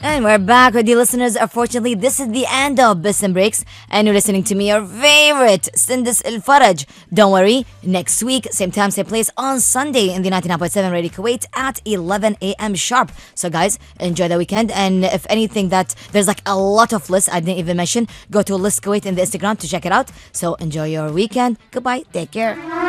And we're back with you listeners. Unfortunately, this is the end of Bism Breaks, and you're listening to me, your favorite, Sindis El Faraj. Don't worry, next week, same time, same place, on Sunday in the 99.7 Radio Kuwait at 11 a.m. sharp. So, guys, enjoy the weekend. And if anything that there's like a lot of lists I didn't even mention, go to List Kuwait in the Instagram to check it out. So, enjoy your weekend. Goodbye. Take care.